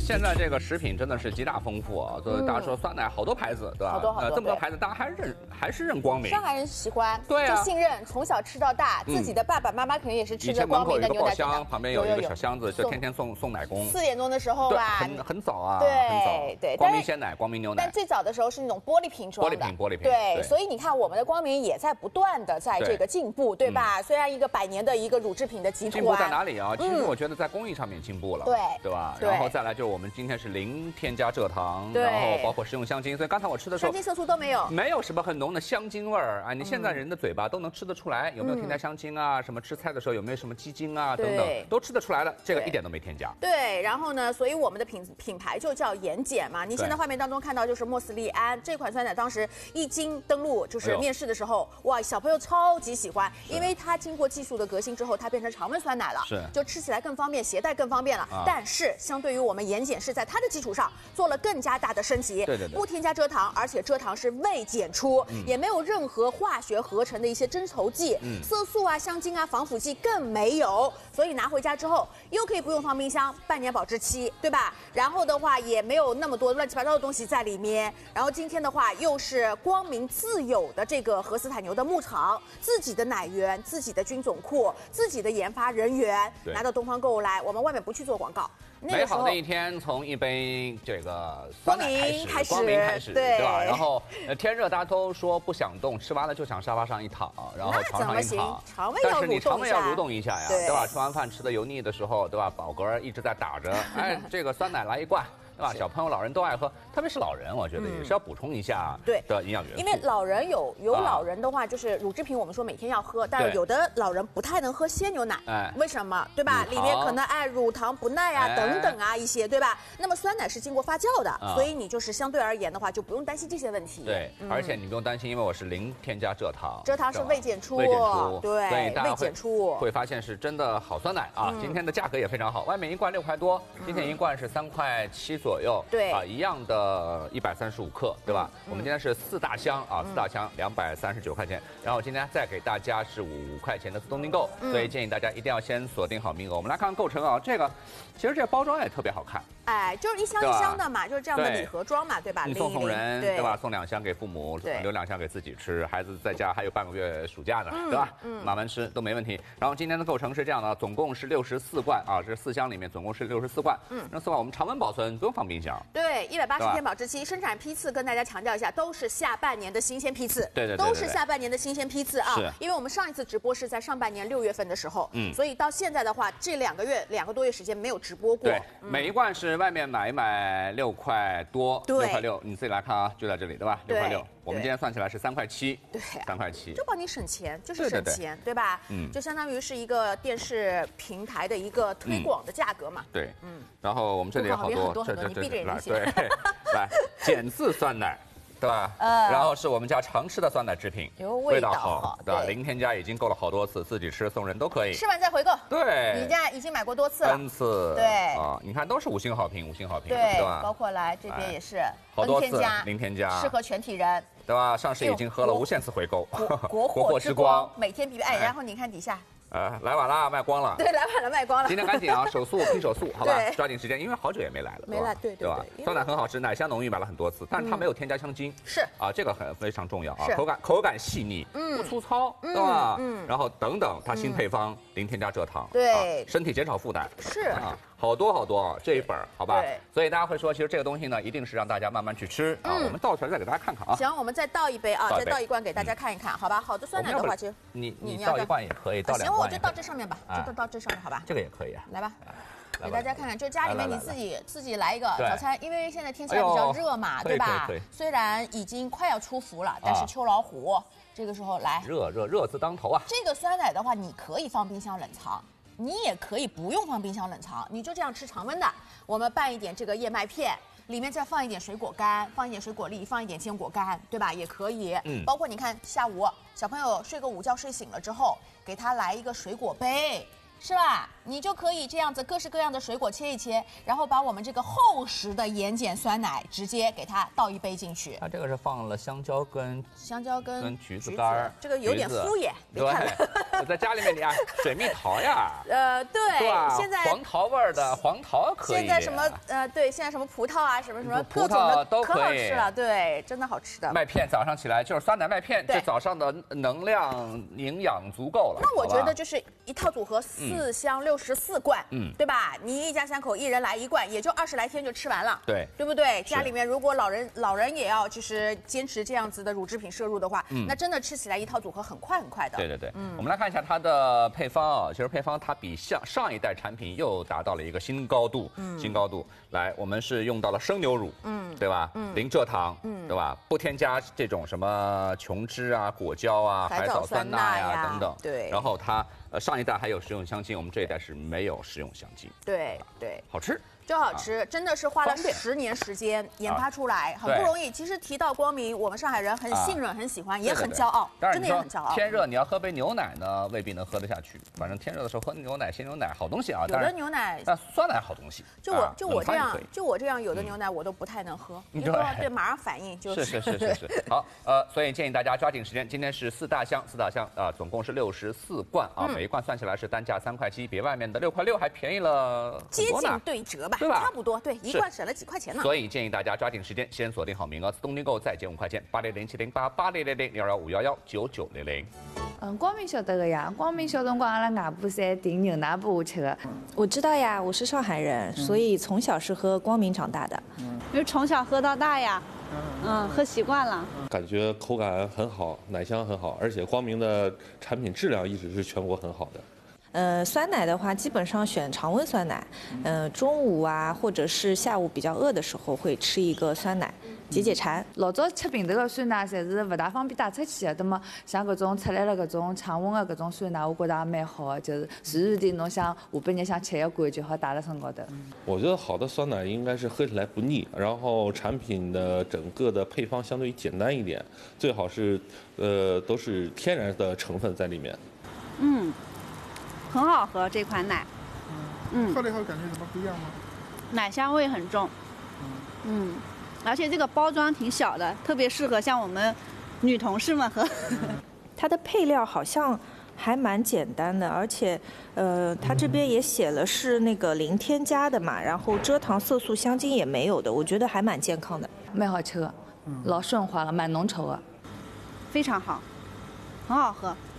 现在这个食品真的是极大丰富啊！所以大家说酸奶好多牌子，对吧？ 好多这么多牌子，大家还是认光明。 上海人喜欢， 对啊， 就信任，从小吃到大，自己的爸爸妈妈肯定也是吃着光明的牛奶箱，旁边有一个小箱子，就天天送奶工。 4点钟的时候吧， 很早啊， 对对， 光明鲜奶、光明牛奶。 但最早的时候是那种玻璃瓶装的， 玻璃瓶。 对，所以你看我们的光明也在不断的在这个进步，对吧？虽然一个100年的一个乳制品的集团， 进步在哪里啊？其实我觉得在工艺上面进步了，对吧？然后再来就是我们今天是零添加蔗糖，然后包括食用香精，所以刚才我吃的时候， 香精色素都没有， 没有什么很浓的香精味儿啊。你现在人的嘴巴都能吃得出来，有没有添加香精啊？什么吃菜的时候有没有什么鸡精啊？等等，都吃得出来的，这个一点都没添加。 对，然后呢，所以我们的品牌就叫盐碱嘛。你现在画面当中看到就是莫斯利安这款酸奶，当时一经登陆就是面世的时候，哇，小朋友超级喜欢，因为它经过技术的革新之后，它变成常温酸奶了，就吃起来更方便，携带更方便了。但是相对于我们盐碱是在它的基础上做了更加大的升级，不添加蔗糖，而且蔗糖是未检出，也没有任何化学合成的一些增稠剂、色素啊、香精啊、防腐剂更没有，所以拿回家之后又可以不用放冰箱，半年保质期，对吧？然后的话也没有那么多乱七八糟的东西在里面。然后今天的话又是光明自有的这个荷斯坦牛的牧场，自己的奶源、自己的菌种库、自己的研发人员拿到东方购物来，我们外面不去做广告。 美好的一天从一杯这个酸奶光明开始， 对吧？然后天热大家都说不想动，吃完了就想沙发上一躺，然后床上一躺，但是你肠胃要蠕动一下呀，对吧？吃完饭吃的油腻的时候，对吧？饱嗝一直在打着，哎，这个酸奶来一罐。对吧？小朋友、老人都爱喝，特别是老人，我觉得也是要补充一下的营养元素。 因为老人有老人的话，就是乳制品，我们说每天要喝，但是有的老人不太能喝鲜牛奶，为什么？对吧？里面可能乳糖不耐啊等等啊一些，对吧？那么酸奶是经过发酵的，所以你就是相对而言的话，就不用担心这些问题。 对，而且你不用担心，因为我是零添加蔗糖， 蔗糖是未检出，对， 所以大家会发现是真的好酸奶啊！今天的价格也非常好，外面一罐6块多，今天一罐是3块7左右， 对啊，一样的135克，对吧？我们今天是4大箱啊，4大箱239块钱，然后今天再给大家是5块钱的自动订购，所以建议大家一定要先锁定好名额。我们来看看构成啊，这个其实这个包装也特别好看， 哎，就是一箱一箱的嘛，就是这样的礼盒装嘛，对吧？ 你送人，对吧？送2箱给父母，留2箱给自己吃，孩子在家还有半个月暑假呢，对吧？慢慢吃都没问题。然后今天的构成是这样的，总共是64罐啊，这4箱里面总共是64罐，这4罐我们常温保存，不用放冰箱。 对，180天保质期，生产批次跟大家强调一下，都是下半年的新鲜批次， 对， 都是下半年的新鲜批次啊。因为我们上一次直播是在上半年6月份的时候，所以到现在的话，这2个多月时间没有直播过。 对，每一罐是外面买6块多，6块6，你自己来看啊，就在这里，对吧？6块6，我们今天算起来是3块7， 对 ，3块7， 就帮你省钱，就是省钱，对吧？就相当于是一个电视平台的一个推广的价格嘛。 对，然后我们这里有好多， 你闭着眼睛写。 对，来减字酸奶，对吧？然后是我们家常吃的酸奶制品，味道好，对吧？零添加已经购了好多次，自己吃送人都可以， 吃完再回购。 对， 你家已经买过多次了 ，N 次， 对啊，你看都是5星好评， 对吧？ 包括来这边也是好多次零添加， 适合全体人， 对吧？上市已经喝了无限次回购， 国货之光，每天必备。哎，然后你看底下。 来晚了，卖光了。 对，来晚了，卖光了。 今天赶紧啊，手速拼手速，好吧，抓紧时间，因为好久也没来了， 没来，对吧？酸奶很好吃，奶香浓郁，买了很多次，但是它没有添加香精， 是啊，这个非常重要啊，口感细腻，不粗糙，对吧？然后等等，它新配方零添加蔗糖， 对， 身体减少负担， 是啊。好多这一本，好吧？对，所以大家会说，其实这个东西呢，一定是让大家慢慢去吃啊。我们倒出来再给大家看看啊。 行，我们再倒一杯啊，再倒一罐给大家看一看，好吧？好的酸奶的话，其实你倒一罐也可以，倒2罐。 行，我就倒这上面吧，就倒这上面，好吧？ 这个也可以啊。 来吧，给大家看看，就家里面你自己来一个早餐，因为现在天气还比较热嘛，对吧？虽然已经快要出伏了，但是秋老虎这个时候来， 热字当头啊。 这个酸奶的话，你可以放冰箱冷藏。你也可以不用放冰箱冷藏，你就这样吃常温的。我们拌一点这个燕麦片，里面再放一点水果干，放一点水果粒，放一点坚果干，对吧？也可以。包括你看下午小朋友睡个午觉睡醒了之后，给他来一个水果杯。 是吧？你就可以这样子各式各样的水果切一切，然后把我们这个厚实的盐碱酸奶直接给它倒一杯进去。 它这个是放了香蕉跟橘子干儿， 这个有点敷衍。 对，我在家里面你看水蜜桃呀， 对，现在黄桃味儿的黄桃可以。 现在什么对，现在什么葡萄啊，什么各种的都可好吃了，对，真的好吃的。 麦片早上起来就是酸奶麦片，这早上的能量营养足够了。 那我觉得就是一套组合4箱64罐，对吧？你一家3口，一人来1罐，也就20来天就吃完了，对不对？家里面如果老人也要就是坚持这样子的乳制品摄入的话，那真的吃起来一套组合很快的。 对，我们来看一下它的配方啊，其实配方它比上一代产品又达到了一个新高度，来，我们是用到了生牛乳，对吧？零蔗糖，对吧？不添加这种什么琼脂啊、果胶啊、海藻酸钠呀等等， 对。 然后它上一代还有食用香精，我们这一代是没有食用香精， 对， 好吃。 就好吃，真的是花了10年时间研发出来，很不容易。其实提到光明，我们上海人很信任、很喜欢，也很骄傲，真的也很骄傲。 天热你要喝杯牛奶呢，未必能喝得下去。反正天热的时候喝牛奶、鲜牛奶好东西啊。 有的牛奶， 但酸奶好东西。 就我这样，有的牛奶我都不太能喝，对，马上反应就是。 好，所以建议大家抓紧时间。今天是4大箱啊，总共是64罐啊，每一罐算起来是单价3块7，比外面的6块6还便宜了接近对折吧。 对吧？ 差不多，对，一罐省了几块钱呢。 所以建议大家抓紧时间，先锁定好名额，自动订购再减5块钱，80070880001215119900。 光明晓得的呀，光明小辰光阿拉外婆侪订牛奶拨我吃的。 我知道呀，我是上海人，所以从小是喝光明长大的。 因为从小喝到大呀，喝习惯了。 感觉口感很好，奶香很好，而且光明的产品质量一直是全国很好的。 酸奶的话，基本上选常温酸奶。中午啊，或者是下午比较饿的时候，会吃一个酸奶，解馋。 老早吃瓶头的酸奶，侪是不大方便带出去的，那么像搿种出来了搿种常温的搿种酸奶，我觉得也蛮好的，就是随时的侬想下半日想吃一罐就好带在身高头。 我觉得好的酸奶应该是喝起来不腻，然后产品的整个的配方相对于简单一点，最好是都是天然的成分在里面。 很好喝这款奶， 喝了以后感觉什么不一样吗？ 奶香味很重，而且这个包装挺小的，特别适合像我们女同事们喝。 它的配料好像还蛮简单的，而且它这边也写了是那个零添加的嘛，然后蔗糖、色素、香精也没有的，我觉得还蛮健康的， 蛮好吃的，老顺滑了，蛮浓稠的， 非常好，很好喝。